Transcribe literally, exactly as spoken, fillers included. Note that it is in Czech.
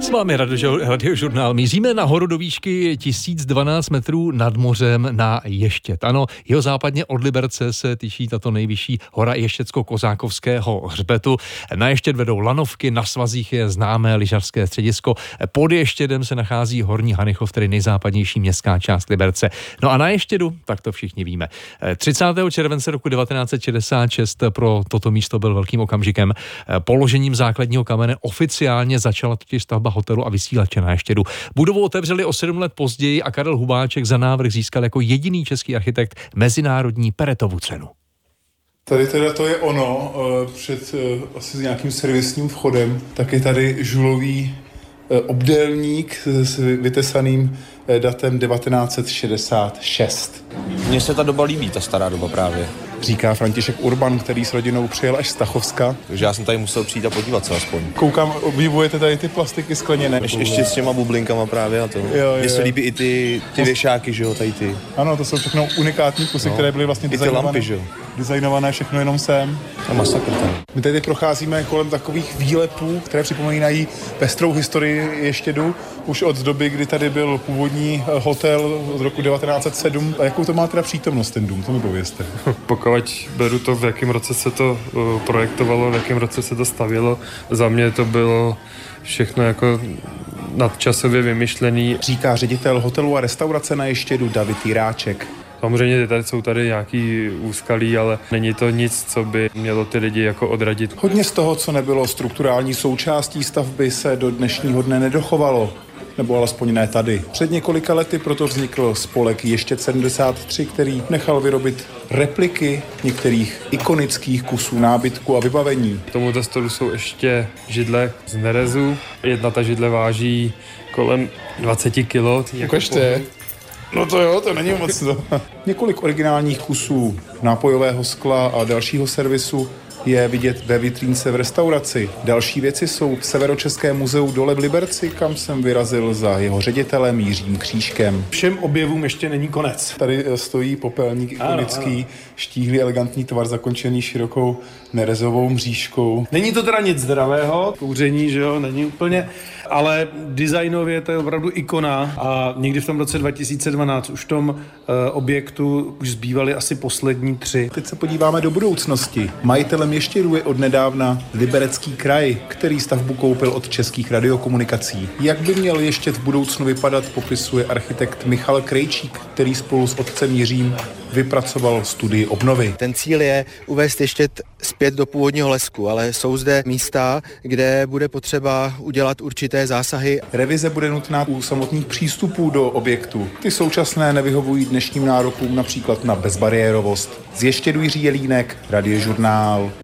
S vámi radiožurnál. Míříme nahoru do výšky tisíc dvanáct metrů nad mořem na Ještěd. Ano, jeho západně od Liberce se tyčí tato nejvyšší hora Ještědsko-Kozákovského hřbetu. Na Ještěd vedou lanovky, na svazích je známé lyžařské středisko. Pod Ještědem se nachází Horní Hanychov, tedy nejzápadnější městská část Liberce. No a na Ještědu, tak to všichni víme. třicátého července roku devatenáct set šedesát šest pro toto místo byl velkým okamžikem. Položením základního kamene oficiálně začala totiž stavba hotelu a vysílače na Ještědu. Budovu otevřeli o sedm let později a Karel Hubáček za návrh získal jako jediný český architekt mezinárodní Peretovu cenu. Tady teda to je ono, před asi nějakým servisním vchodem, tak je tady žulový obdélník s vytesaným datem devatenáct set šedesát šest. Mně se ta doba líbí, ta stará doba právě. Říká František Urban, který s rodinou přijel až z Tachovska. Takže já jsem tady musel přijít a podívat se aspoň. Koukám, obdivujete tady ty plastiky skleněné. Ještě, ještě s těma bublinkama právě a to. Mně se líbí i ty, ty věšáky, že jo, tady ty. Ano, to jsou všechno unikátní kusy, no, které byly vlastně designované. I ty lampy, že jo. Designované všechno jenom sem. A masakr tam. My tady procházíme kolem takových výlepů, které připomínají pestrou historii Ještědu. Už od doby, kdy tady byl původní hotel od roku devatenáct set sedm. A jakou to má teda přítomnost ten dům, to mi povězte. Pokud beru to, v jakém roce se to uh, projektovalo, v jakém roce se to stavělo, za mě to bylo všechno jako nadčasově vymyšlený. Říká ředitel hotelu a restaurace na Ještědu David Jiráček. Samozřejmě tady jsou tady nějaký úskalí, ale není to nic, co by mělo ty lidi jako odradit. Hodně z toho, co nebylo strukturální součástí stavby, se do dnešního dne nedochovalo. Nebo alespoň ne tady. Před několika lety proto vznikl spolek Ještěd sedmdesát tři, který nechal vyrobit repliky některých ikonických kusů nábytku a vybavení. K tomuto stolu jsou ještě židle z nerezu. Jedna ta židle váží kolem dvacet kilo. Ukažte. No to jo, to není moc to. Několik originálních kusů nápojového skla a dalšího servisu je vidět ve vitrínce v restauraci. Další věci jsou v Severočeském muzeu dole v Liberci, kam jsem vyrazil za jeho ředitelem Jiřím Křížkem. Všem objevům ještě není konec. Tady stojí popelník ikonický, ano, ano. Štíhlý elegantní tvar zakončený širokou nerezovou mřížkou. Není to teda nic zdravého, kouření, že jo, není úplně, ale designově to je opravdu ikona a někdy v tom roce dva tisíce dvanáct už v tom uh, objektu už zbývaly asi poslední tři. Teď se podíváme do budoucnosti. Majitelem Ještědu je odnedávna Liberecký kraj, který stavbu koupil od Českých radiokomunikací. Jak by měl Ještěd v budoucnu vypadat, popisuje architekt Michal Krejčík, který spolu s otcem Jiřím vypracoval studii obnovy. Ten cíl je uvést Ještěd zpět do původního lesku, ale jsou zde místa, kde bude potřeba udělat určité zásahy. Revize bude nutná u samotných přístupů do objektu. Ty současné nevyhovují dnešním nárokům, například na bezbariérovost. Z Ještědu Jiří Jelínek, Radiožurnál.